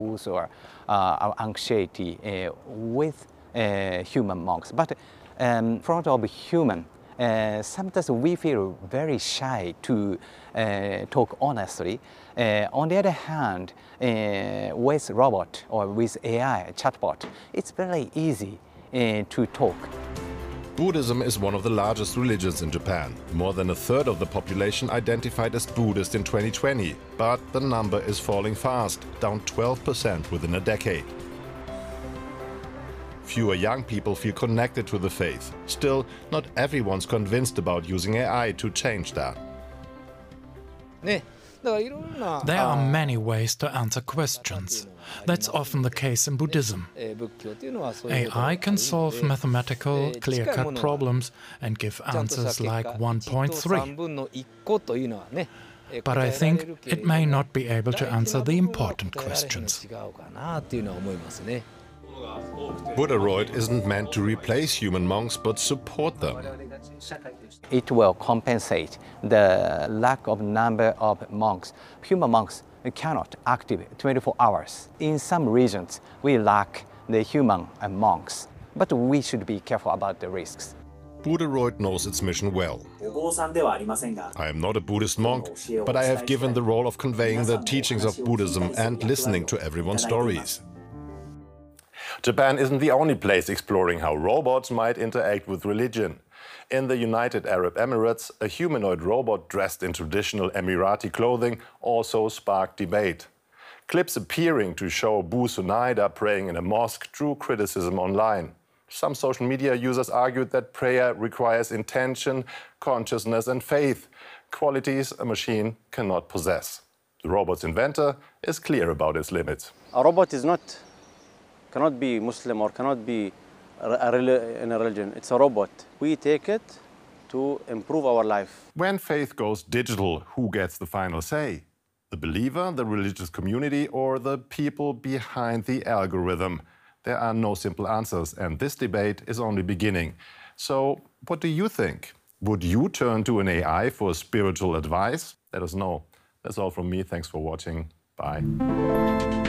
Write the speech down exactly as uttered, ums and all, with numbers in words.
or uh, anxiety uh, with uh, human monks. But um, in front of human, uh, sometimes we feel very shy to uh, talk honestly. Uh, on the other hand, uh, with robot or with A I, chatbot, it's very easy uh, to talk. Buddhism is one of the largest religions in Japan. More than a third of the population identified as Buddhist in twenty twenty, but the number is falling fast, down twelve percent within a decade. Fewer young people feel connected to the faith. Still, not everyone's convinced about using A I to change that. There are many ways to answer questions. That's often the case in Buddhism. A I can solve mathematical, clear-cut problems and give answers like one point three. But I think it may not be able to answer the important questions. Buddharoid isn't meant to replace human monks, but support them. It will compensate the lack of number of monks. Human monks cannot active twenty-four hours. In some regions, we lack the human monks, but we should be careful about the risks. Buddharoid knows its mission well. I am not a Buddhist monk, but I have given the role of conveying the teachings of Buddhism and listening to everyone's stories. Japan isn't the only place exploring how robots might interact with religion. In the United Arab Emirates, a humanoid robot dressed in traditional Emirati clothing also sparked debate. Clips appearing to show Bu Sunaida praying in a mosque drew criticism online. Some social media users argued that prayer requires intention, consciousness and faith, qualities a machine cannot possess. The robot's inventor is clear about its limits. A robot is not, cannot be Muslim or cannot be a, a, in a religion. It's a robot. We take it to improve our life. When faith goes digital, who gets the final say? The believer, the religious community, or the people behind the algorithm? There are no simple answers, and this debate is only beginning. So, what do you think? Would you turn to an A I for spiritual advice? Let us know. That's all from me. Thanks for watching. Bye.